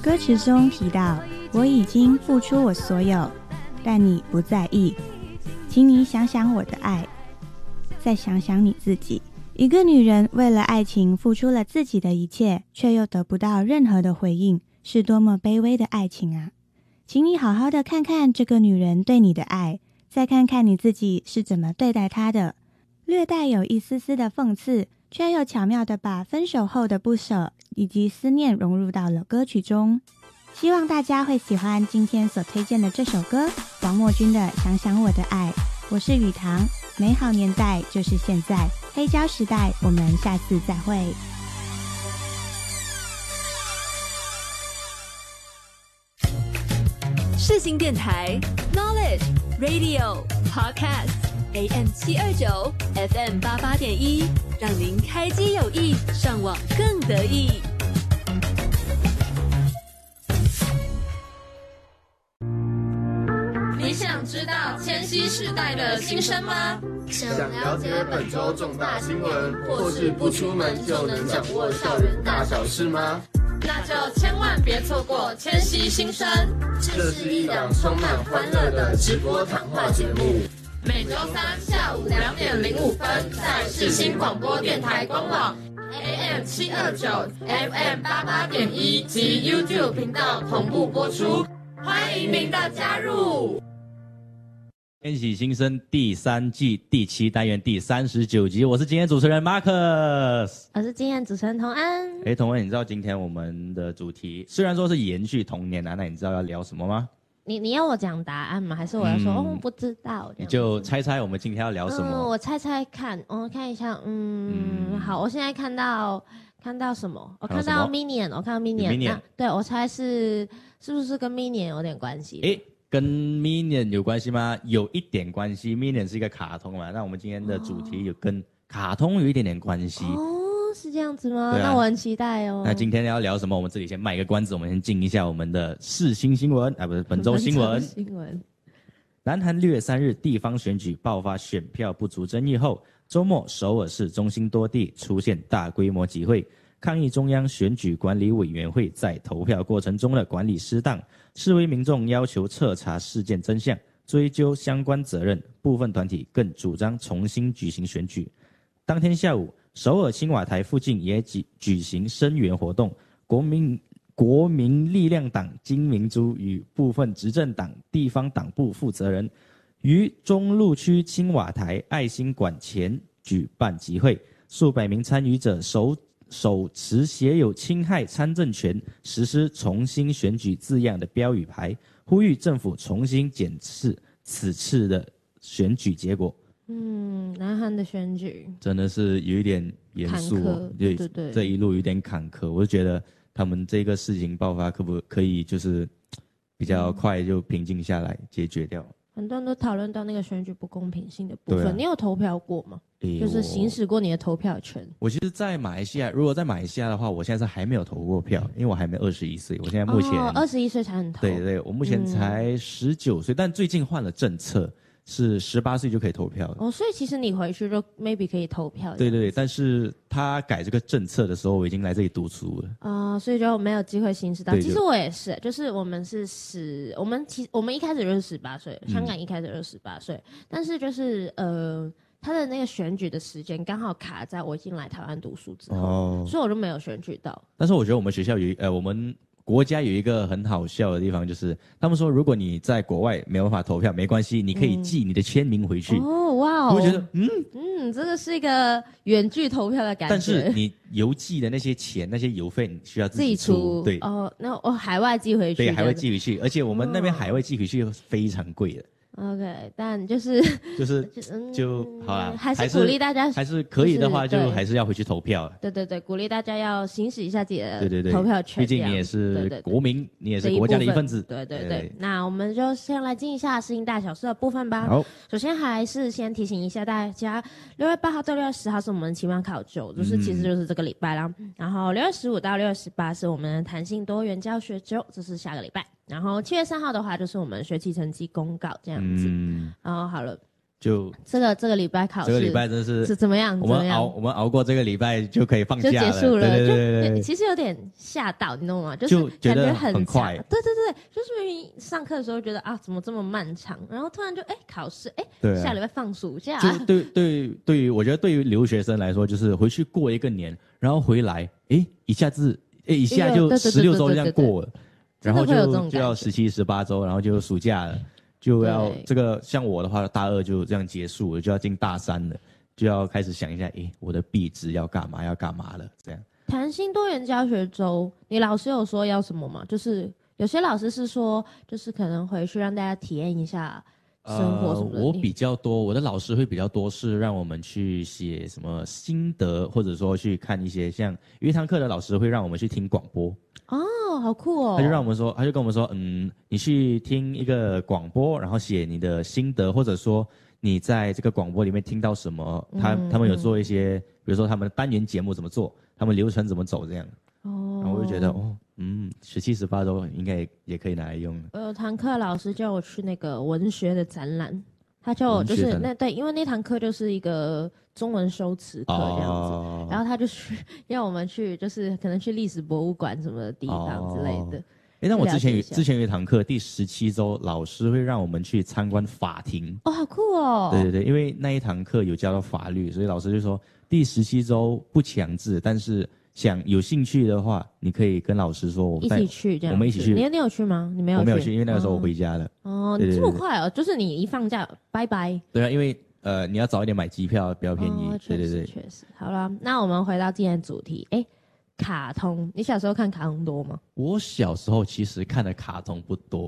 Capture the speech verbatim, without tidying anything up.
歌词中提到，我已经付出我所有，但你不在意，请你想想我的爱，再想想你自己。一个女人为了爱情付出了自己的一切，却又得不到任何的回应，是多么卑微的爱情啊！请你好好的看看这个女人对你的爱，再看看你自己是怎么对待她的，略带有一丝丝的讽刺，却又巧妙地把分手后的不舍以及思念融入到了歌曲中。希望大家会喜欢今天所推荐的这首歌，王墨君的《想想我的爱》。我是雨堂，美好年代就是现在，黑胶时代，我们下次再会。 世新电台 Knowledge Radio Podcast A M 七二九 F M 八八点一，让您开机有益，上网更得意。 你想知道千禧世代的心声吗？ 想了解本周重大新闻，或是不出门就能掌握校园大小事吗？ 那就千万别错过千禧新声。 这是一档充满欢乐的直播谈话节目， 每周三下午两点零五分，在世新广播电台官网 A M 七二九 F M 八八点一及 YouTube 频道同步播出，欢迎您的加入。 千禧新生第三季第七单元第三十九集，我是今天主持人 Marcus， 我是今天主持人童安。 哎，童安，你知道今天我们的主题虽然说是延续童年啊，那你知道要聊什么吗？ 你你要我讲答案吗？还是我要说、嗯、哦不知道？ 你就猜猜我们今天要聊什么？ 嗯、我猜猜看，我看一下，嗯，嗯好，我现在看到看到什么？我看到 Minion， 我看到 Minion， 对，我猜是是不是跟 Minion 有点关系？ 哎。跟 Minion 有关系吗？有一点关系 ，Minion 是一个卡通嘛，那我们今天的主题有跟卡通有一点点关系。 哦，是这样子吗？ 啊、 那我很期待哦。 那今天要聊什么？我们这里先卖个关子，我们先进一下我们的世新新闻啊，不是本周新闻。 新闻。 南韩六月三日地方选举爆发选票不足争议后，周末首尔市中心多地出现大规模集会，抗议中央选举管理委员会在投票过程中的管理失当。示威民众要求彻查事件真相，追究相关责任。部分团体更主张重新举行选举。当天下午，首尔青瓦台附近也举举行声援活动。国民国民力量党金明洙与部分执政党地方党部负责人于中路区青瓦台爱心馆前举办集会，数百名参与者手手持写有侵害参政权、实施重新选举字样的标语牌，呼吁政府重新检视此次的选举结果。 嗯，南韩的选举真的是有一点严肃、哦， 对对对， 这一路有点坎坷。我就觉得他们这个事情爆发，可不可以就是比较快就平静下来，解决掉？ 很多人都讨论到那个选举不公平性的部分。啊、你有投票过吗？就是行使过你的投票权。 我其实，在马来西亚，如果在马来西亚的话，我现在是还没有投过票，因为我还没二十一岁。我现在目前二十一岁才能投。 对对，我目前才十九岁，但最近换了政策，是十八岁就可以投票的。 哦，所以其实你回去就 maybe 可以投票。 对对对，但是他改这个政策的时候，我已经来这里读书了。 啊、呃，所以就没有机会行使到。其实我也是，就是我们是十，我们其我们一开始就是十八岁，香港一开始就是十八岁，但是就是呃。他的那个选举的时间刚好卡在我已经来台湾读书之后，哦、所以我就没有选举到。 但是我觉得我们学校有呃，我们国家有一个很好笑的地方，就是他们说，如果你在国外没有办法投票，没关系，你可以寄你的签名回去。 嗯、哦，哇哦！ 我觉得，嗯嗯，这个是一个远距投票的感觉。 但是你邮寄的那些钱、那些邮费，你需要自己出。 自己出对哦，那我海外寄回去。 对，海外寄回去，而且我们那边海外寄回去非常贵的。 OK， 但就是就是就好啦， 还是鼓励大家， 还是可以的话，就还是要回去投票。 对对对，鼓励大家要行使一下自己的对对对投票权。 毕竟你也是国民，你也是国家的一份子。 对对对，那我们就先来进一下世新大小事的部分吧。 好， 首先还是先提醒一下大家，六月八号到六月十号是我们的期末考周，就是其实就是这个礼拜啦。嗯、然后六月十五到六月十八是我们的弹性多元教学周，这是下个礼拜。然后七月三号的话，就是我们学期成绩公告这样子。嗯，然后好了， 就这个这个礼拜考试， 这个礼拜真是是怎么样？ 我们熬我们熬过这个礼拜就可以放假了， 就结束了， 对对对对就其实有点吓到，你懂吗？就就是觉得感觉很很快， 对对对，就是明明上课的时候觉得啊怎么这么漫长，然后突然就哎考试哎， 对啊， 下礼拜放暑假， 就对对对于我觉得对于留学生来说，就是回去过一个年，然后回来哎一下子哎一下就十六周就这样过了，然后就就要十七十八周，然后就暑假了。就要这个像我的话，大二就这样结束了，就要进大三了，就要开始想一下，诶，我的毕制要干嘛，要干嘛了？这样。 弹性多元教学周，你老师有说要什么吗？就是有些老师是说，就是可能回去让大家体验一下生活什么的。 呃、我比较多，我的老师会比较多是让我们去写什么心得，或者说去看一些像有一堂课的老师会让我们去听广播。 哦，好酷哦！ 他就让我们说，他就跟我们说，嗯，你去听一个广播，然后写你的心得，或者说你在这个广播里面听到什么，他、嗯、他们有做一些，比如说他们的单元节目怎么做，他们流程怎么走这样。哦，然后我就觉得，哦，嗯，十七十八周应该 也, 也可以拿来用。 我有堂课老师叫我去那个文学的展览，他叫我就是那对，因为那堂课就是一个中文修辞课这样子，哦、然后他就去要我们去，就是可能去历史博物馆什么的地方之类的。 哎、哦，那我之前有之前有一堂课，第十七周老师会让我们去参观法庭。 哦，好酷哦！ 对对对，因为那一堂课有教到法律，所以老师就说第十七周不强制，但是想有兴趣的话，你可以跟老师说，我们一起去这样。 我们一起去。 你你有去吗？你没有去？ 我没有去，因为那个时候我回家了。 哦，你这么快哦？就是你一放假，拜拜。 对啊，因为呃你要早一点买机票，比较便宜。 哦、 对对对， 确实。好了，那我们回到今天的主题，哎。卡通，你小时候看卡通多吗？ 我小时候其实看的卡通不多。